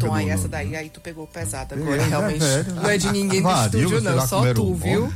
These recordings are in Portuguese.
Bom, aí essa daí, aí tu pegou pesado agora, realmente. Não é de ninguém do estúdio, não, só tu, viu?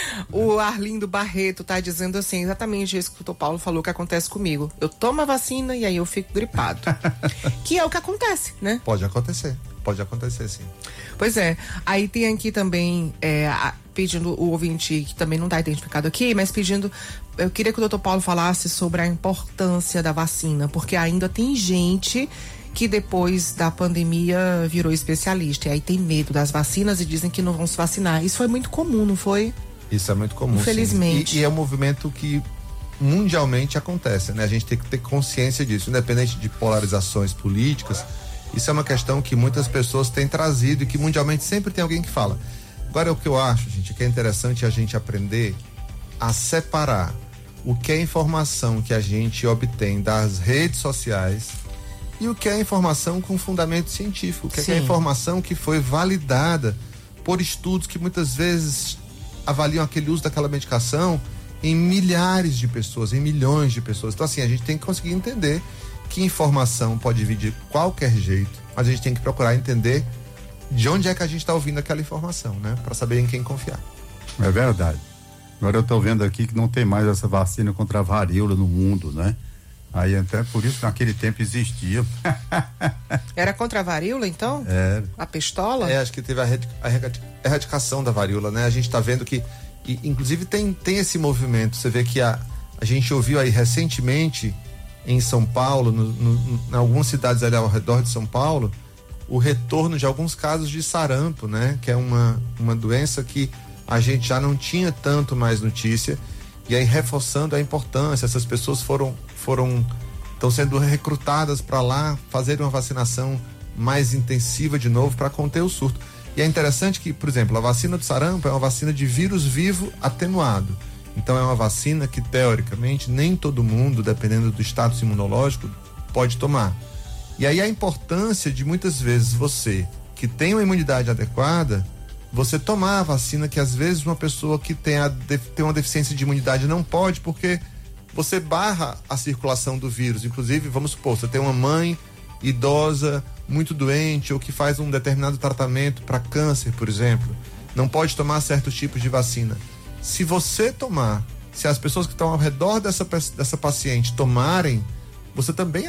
O Arlindo Barreto tá dizendo assim, exatamente isso que o doutor Paulo falou que acontece comigo. Eu tomo a vacina e aí eu fico gripado. Que é o que acontece, né? Pode acontecer sim. Pois é, aí tem aqui também, pedindo o ouvinte, que também não está identificado aqui, mas pedindo, eu queria que o doutor Paulo falasse sobre a importância da vacina, porque ainda tem gente que depois da pandemia virou especialista, e aí tem medo das vacinas e dizem que não vão se vacinar. Isso foi muito comum, não foi? Isso é muito comum, infelizmente. Sim. E é um movimento que mundialmente acontece, né? A gente tem que ter consciência disso, independente de polarizações políticas. Isso é uma questão que muitas pessoas têm trazido e que mundialmente sempre tem alguém que fala. Agora, o que eu acho, gente, que é interessante a gente aprender a separar o que é informação que a gente obtém das redes sociais e o que é informação com fundamento científico, o que é informação que foi validada por estudos que muitas vezes avaliam aquele uso daquela medicação em milhares de pessoas, em milhões de pessoas. Então, assim, a gente tem que conseguir entender que informação pode vir de qualquer jeito, mas a gente tem que procurar entender de onde é que a gente está ouvindo aquela informação, né? Para saber em quem confiar. É verdade. Agora eu estou vendo aqui que não tem mais essa vacina contra a varíola no mundo, né? Aí até por isso naquele tempo existia. Era contra a varíola, então? É. A pistola? Acho que teve a erradicação da varíola, né? A gente está vendo que, inclusive tem esse movimento. Você vê que a gente ouviu aí recentemente em São Paulo, em algumas cidades ali ao redor de São Paulo, o retorno de alguns casos de sarampo, né? Que é uma doença que a gente já não tinha tanto mais notícia, e aí reforçando a importância, essas pessoas estão sendo recrutadas para lá fazerem uma vacinação mais intensiva de novo para conter o surto. E é interessante que, por exemplo, a vacina do sarampo é uma vacina de vírus vivo atenuado. Então é uma vacina que, teoricamente, nem todo mundo, dependendo do status imunológico, pode tomar. E aí a importância de muitas vezes você, que tem uma imunidade adequada, você tomar a vacina que às vezes uma pessoa que tem uma deficiência de imunidade não pode, porque você barra a circulação do vírus. Inclusive, vamos supor, você tem uma mãe idosa, muito doente, ou que faz um determinado tratamento para câncer, por exemplo, não pode tomar certos tipos de vacina. Se você tomar, se as pessoas que estão ao redor dessa paciente tomarem, você também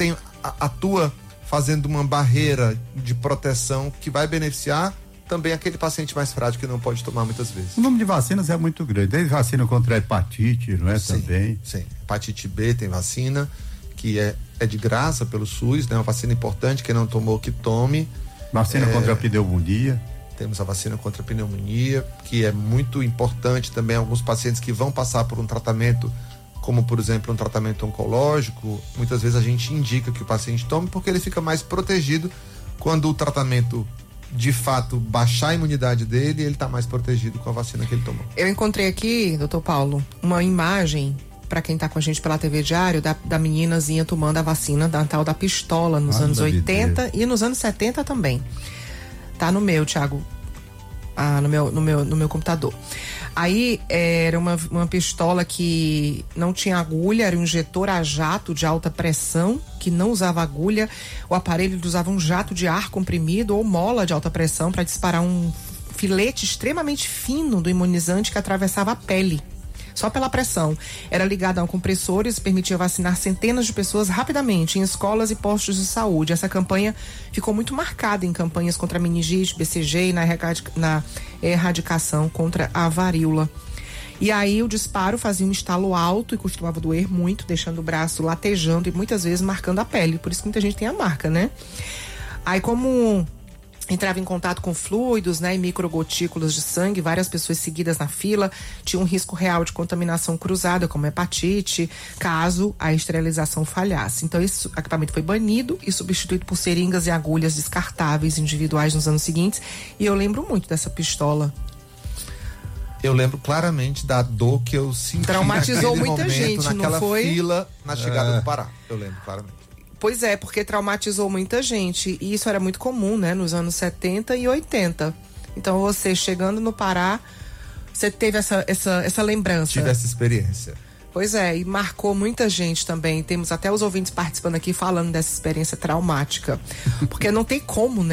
atua fazendo uma barreira de proteção que vai beneficiar também aquele paciente mais frágil que não pode tomar muitas vezes. O número de vacinas é muito grande. Tem vacina contra a hepatite, não é? Sim, também. Sim. Hepatite B tem vacina que é de graça pelo SUS, né? Uma vacina importante, quem não tomou que tome. Vacina contra a pneumonia. Temos a vacina contra a pneumonia, que é muito importante também. Alguns pacientes que vão passar por um tratamento, como por exemplo um tratamento oncológico, muitas vezes a gente indica que o paciente tome porque ele fica mais protegido quando o tratamento de fato baixar a imunidade dele, ele está mais protegido com a vacina que ele tomou. Eu encontrei aqui, doutor Paulo, uma imagem para quem está com a gente pela TV Diário da meninazinha tomando a vacina da tal da pistola nos anos 80 e nos anos 70 também. Tá no meu, Thiago, no meu computador. Aí era uma pistola que não tinha agulha, era um injetor a jato de alta pressão, que não usava agulha. O aparelho usava um jato de ar comprimido ou mola de alta pressão para disparar um filete extremamente fino do imunizante que atravessava a pele, só pela pressão. Era ligado a compressores, permitia vacinar centenas de pessoas rapidamente em escolas e postos de saúde. Essa campanha ficou muito marcada em campanhas contra a meningite, BCG e na erradicação contra a varíola. E aí o disparo fazia um estalo alto e costumava doer muito, deixando o braço latejando e muitas vezes marcando a pele. Por isso que muita gente tem a marca, né? Aí como entrava em contato com fluidos, né, e microgotículas de sangue, várias pessoas seguidas na fila, tinha um risco real de contaminação cruzada, como hepatite, caso a esterilização falhasse. Então esse equipamento foi banido e substituído por seringas e agulhas descartáveis individuais nos anos seguintes, e eu lembro muito dessa pistola. Eu lembro claramente da dor que eu senti. Traumatizou muita momento, gente, naquela não foi? fila na chegada do Pará. Eu lembro claramente. Pois é, porque traumatizou muita gente. E isso era muito comum, né? Nos anos 70 e 80. Então você chegando no Pará, você teve essa lembrança. Tive essa experiência. Pois é, e marcou muita gente também. Temos até os ouvintes participando aqui falando dessa experiência traumática. Porque não tem como, né?